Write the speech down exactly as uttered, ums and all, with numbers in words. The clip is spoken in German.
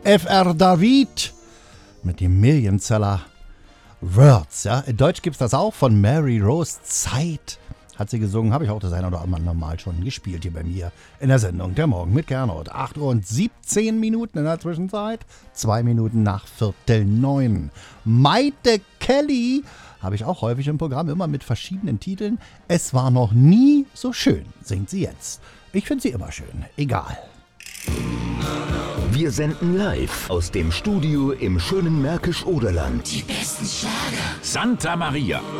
F R David mit dem Millionseller Words. Ja? In Deutsch gibt es das auch von Mary Rose Zeit. Hat sie gesungen, habe ich auch das eine oder andere Mal schon gespielt hier bei mir in der Sendung Der Morgen mit Gernot. acht Uhr und siebzehn Minuten in der Zwischenzeit, zwei Minuten nach Viertel neun. Maite Kelly habe ich auch häufig im Programm, immer mit verschiedenen Titeln. Es war noch nie so schön, singt sie jetzt. Ich finde sie immer schön, egal. Wir senden live aus dem Studio im schönen Märkisch-Oderland. Die besten Schlager. Santa Maria.